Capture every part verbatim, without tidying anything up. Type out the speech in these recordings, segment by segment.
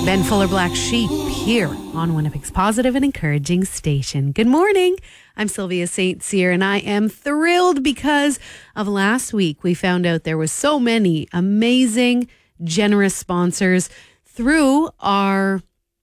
Ben Fuller, Black Sheep, here on Winnipeg's positive and encouraging station. Good morning. I'm Sylvia Saint Cyr, and I am thrilled because of last week. We found out there was so many amazing, generous sponsors through our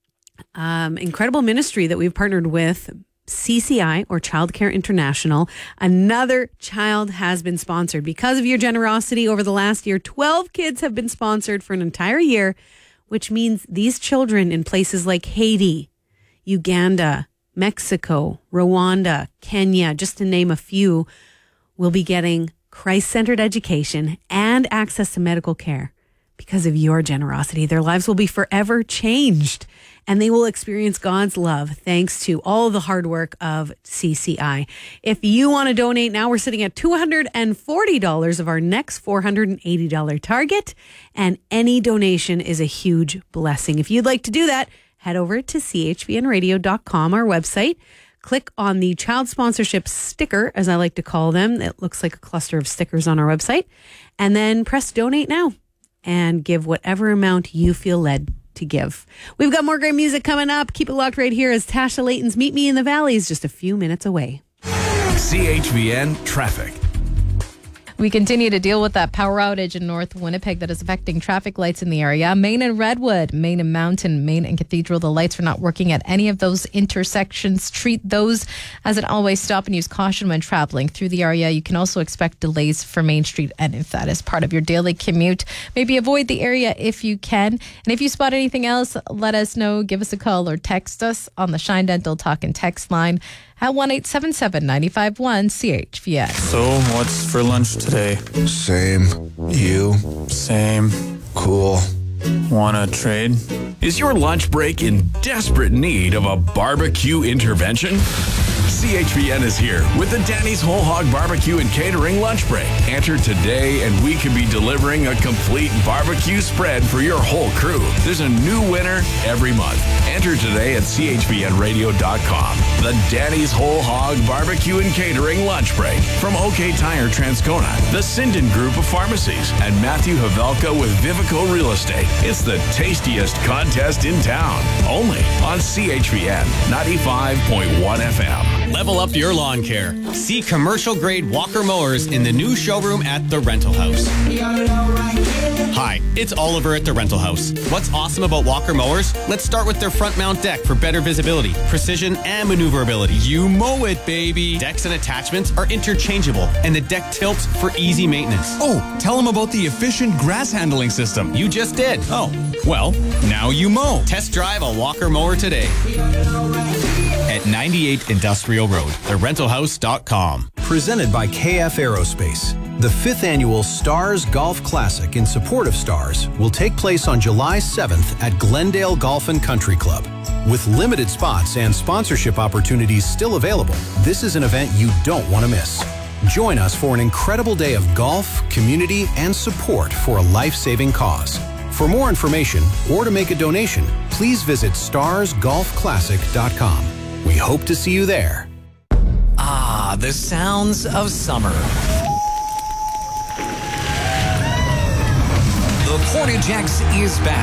um, incredible ministry that we've partnered with, C C I, or Child Care International. Another child has been sponsored. Because of your generosity over the last year, twelve kids have been sponsored for an entire year, which means these children in places like Haiti, Uganda, Mexico, Rwanda, Kenya, just to name a few, will be getting Christ-centered education and access to medical care. Because of your generosity, their lives will be forever changed, and they will experience God's love thanks to all the hard work of C C I. If you want to donate now, we're sitting at two hundred forty dollars of our next four hundred eighty dollars target, and any donation is a huge blessing. If you'd like to do that, head over to c h v n radio dot com, our website. Click on the child sponsorship sticker, as I like to call them. It looks like a cluster of stickers on our website. And then press donate now and give whatever amount you feel led to give. We've got more great music coming up. Keep it locked right here as Tasha Layton's Meet Me in the Valley is just a few minutes away. C H V N Traffic. We continue to deal with that power outage in North Winnipeg that is affecting traffic lights in the area. Main and Redwood, Main and Mountain, Main and Cathedral. The lights are not working at any of those intersections. Treat those as an always stop and use caution when traveling through the area. You can also expect delays for Main Street, and if that is part of your daily commute, maybe avoid the area if you can. And if you spot anything else, let us know. Give us a call or text us on the Shine Dental Talk and Text line at one eight seven seven, nine five one, C H V S. So, what's for lunch today? Same. You? Same. Cool. Wanna trade? Is your lunch break in desperate need of a barbecue intervention? C H V N is here with the Danny's Whole Hog Barbecue and Catering Lunch Break. Enter today and we can be delivering a complete barbecue spread for your whole crew. There's a new winner every month. Enter today at c h v n radio dot com. The Danny's Whole Hog Barbecue and Catering Lunch Break from OK Tire Transcona, the Sinden Group of Pharmacies, and Matthew Havelka with Vivico Real Estate. It's the tastiest contest in town. Only on C H V N ninety-five point one F M. Level up your lawn care. See commercial-grade Walker mowers in the new showroom at The Rental House. Hi, it's Oliver at The Rental House. What's awesome about Walker mowers? Let's start with their front mount deck for better visibility, precision, and maneuverability. You mow it, baby. Decks and attachments are interchangeable, and the deck tilts for easy maintenance. Oh, tell them about the efficient grass handling system. You just did. Oh, well, now you mow. Test drive a Walker mower today at ninety-eight Industrial Road, the rental house dot com. Presented by K F Aerospace. The fifth annual Stars Golf Classic in support of Stars will take place on July seventh at Glendale Golf and Country Club. With limited spots and sponsorship opportunities still available, this is an event you don't want to miss. Join us for an incredible day of golf, community, and support for a life-saving cause. For more information or to make a donation, please visit stars golf classic dot com. We hope to see you there. Ah, the sounds of summer. The Portage X is back.